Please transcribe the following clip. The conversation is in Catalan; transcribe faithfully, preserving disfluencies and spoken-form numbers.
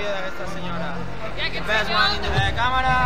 d'aquesta senyora. I aquest Ves, senyor... man, de càmera.